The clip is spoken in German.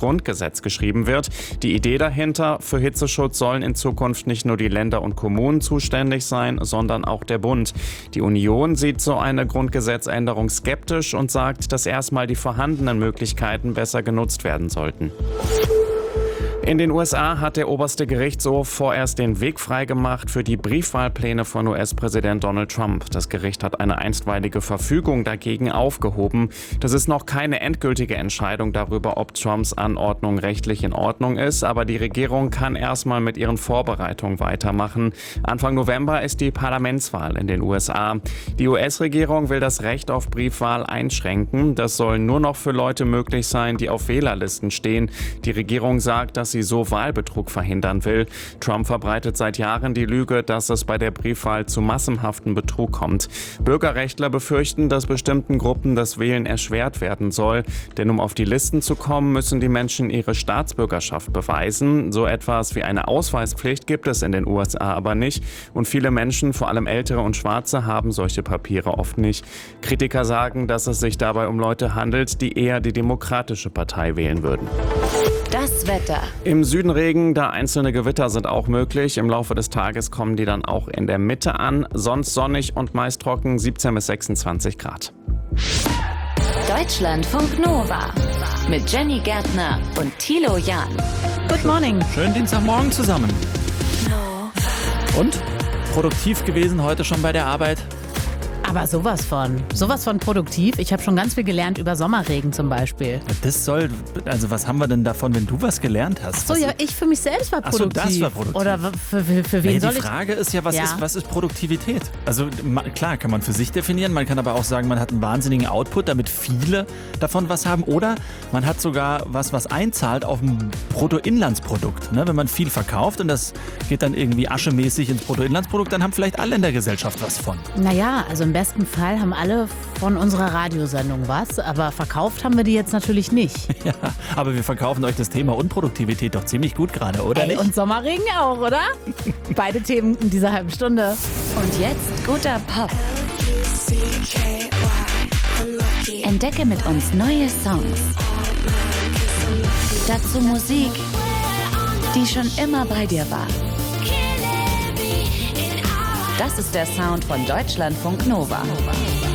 Grundgesetz geschrieben wird. Die Idee dahinter: für Hitzeschutz sollen in Zukunft nicht nur die Länder und Kommunen zuständig sein, sondern auch der Bund. Die Union sieht so eine Grundgesetzänderung skeptisch und sagt, dass erstmal die vorhandenen Möglichkeiten besser genutzt werden sollten. In den USA hat der oberste Gerichtshof vorerst den Weg freigemacht für die Briefwahlpläne von US-Präsident Donald Trump. Das Gericht hat eine einstweilige Verfügung dagegen aufgehoben. Das ist noch keine endgültige Entscheidung darüber, ob Trumps Anordnung rechtlich in Ordnung ist, aber die Regierung kann erstmal mit ihren Vorbereitungen weitermachen. Anfang November ist die Parlamentswahl in den USA. Die US-Regierung will das Recht auf Briefwahl einschränken. Das soll nur noch für Leute möglich sein, die auf Wählerlisten stehen. Die Regierung sagt, dass sie so Wahlbetrug verhindern will. Trump verbreitet seit Jahren die Lüge, dass es bei der Briefwahl zu massenhaften Betrug kommt. Bürgerrechtler befürchten, dass bestimmten Gruppen das Wählen erschwert werden soll. Denn um auf die Listen zu kommen, müssen die Menschen ihre Staatsbürgerschaft beweisen. So etwas wie eine Ausweispflicht gibt es in den USA aber nicht. Und viele Menschen, vor allem Ältere und Schwarze, haben solche Papiere oft nicht. Kritiker sagen, dass es sich dabei um Leute handelt, die eher die Demokratische Partei wählen würden. Das Wetter. Im Süden Regen, da einzelne Gewitter sind auch möglich. Im Laufe des Tages kommen die dann auch in der Mitte an. Sonst sonnig und meist trocken, 17 bis 26 Grad. Deutschlandfunk Nova mit Jenny Gärtner und Thilo Jahn. Good morning. Schönen Dienstagmorgen zusammen. Und? Produktiv gewesen heute schon bei der Arbeit? Aber sowas von produktiv. Ich habe schon ganz viel gelernt über Sommerregen zum Beispiel. Also was haben wir denn davon, wenn du was gelernt hast? So, ja, ich für mich selbst war produktiv. Ach so, das war produktiv. Oder für wen soll ich? Die Frage ist ja, was ist Produktivität? Also klar, kann man für sich definieren, man kann aber auch sagen, man hat einen wahnsinnigen Output, damit viele davon was haben. Oder man hat sogar was einzahlt auf ein Bruttoinlandsprodukt. Ne? Wenn man viel verkauft und das geht dann irgendwie aschemäßig ins Bruttoinlandsprodukt, dann haben vielleicht alle in der Gesellschaft was von. Naja, also im besten Fall haben alle von unserer Radiosendung was, aber verkauft haben wir die jetzt natürlich nicht. Ja, aber wir verkaufen euch das Thema Unproduktivität doch ziemlich gut gerade, oder nicht? Und Sommerregen auch, oder? Beide Themen in dieser halben Stunde. Und jetzt guter Pop. Entdecke mit uns neue Songs. Dazu Musik, die schon immer bei dir war. Das ist der Sound von Deutschlandfunk Nova.